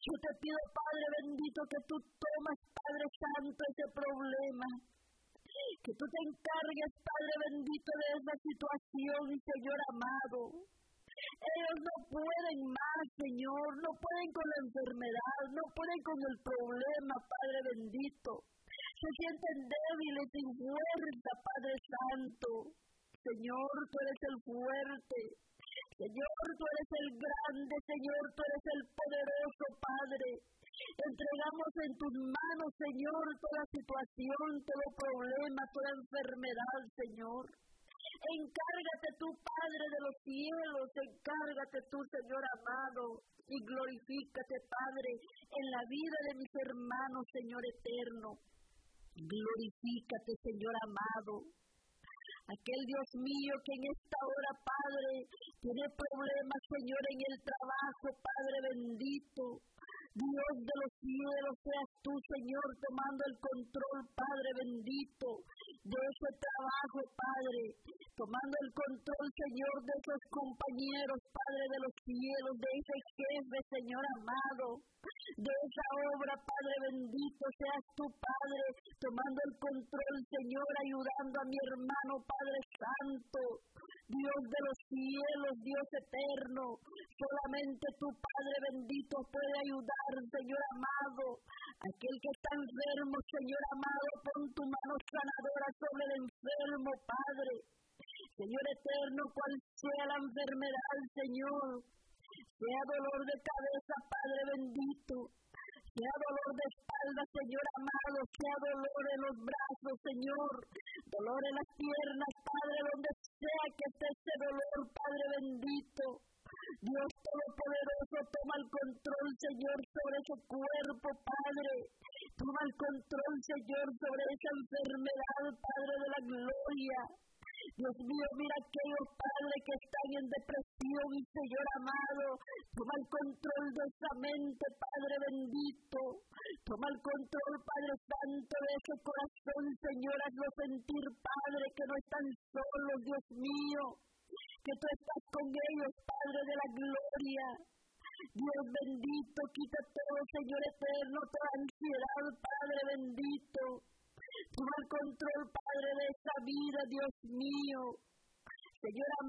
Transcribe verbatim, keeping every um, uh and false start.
Yo te pido, Padre bendito, que tú tomas, Padre Santo, ese problema. Que tú te encargues, Padre bendito, de esa situación, Señor amado. Ellos no pueden más, Señor, no pueden con la enfermedad, no pueden con el problema, Padre bendito. Se sienten débiles, sin fuerza, Padre Santo. Señor, tú eres el fuerte. Señor, tú eres el grande, Señor, tú eres el poderoso, Padre. Entregamos en tus manos, Señor, toda situación, todo problema, toda enfermedad, Señor. Encárgate tú, Padre de los cielos, encárgate tú, Señor amado, y glorifícate, Padre, en la vida de mis hermanos, Señor eterno. Glorifícate, Señor amado. Aquel Dios mío que en esta hora, Padre, tiene problemas, Señor, en el trabajo, Padre bendito. Dios de los cielos, seas tú, Señor, tomando el control, Padre bendito, de ese trabajo, Padre. Tomando el control, Señor, de esos compañeros, Padre de los cielos, de ese jefe, Señor amado. De esa obra, Padre bendito, seas tú, Padre, tomando el control, Señor, ayudando a mi hermano, Padre Santo. Dios de los cielos, Dios eterno, solamente tu Padre bendito puede ayudar, Señor amado. Aquel que está enfermo, Señor amado, pon tu mano sanadora sobre el enfermo, Padre. Señor eterno, cual sea la enfermedad, Señor, sea dolor de cabeza, Padre bendito, sea dolor de espalda, Señor amado, sea dolor en los brazos, Señor, dolor en las piernas, Padre, donde sea que esté ese dolor, Padre bendito. Dios Todopoderoso, toma el control, Señor, sobre ese cuerpo, Padre. Toma el control, Señor, sobre esa enfermedad, Padre de la gloria. Dios mío, mira aquellos, Padre, que están en depresión, y Señor amado, toma el control de esa mente, Padre bendito. Toma el control, Padre Santo, de ese corazón, Señor, hazlo sentir, Padre, que no están solos, Dios mío, que tú estás con ellos, Padre de la gloria. Dios bendito, quita todo, Señor eterno, toda ansiedad, Padre bendito. Toma el control, Padre, de esa vida, Dios mío. Señor amado.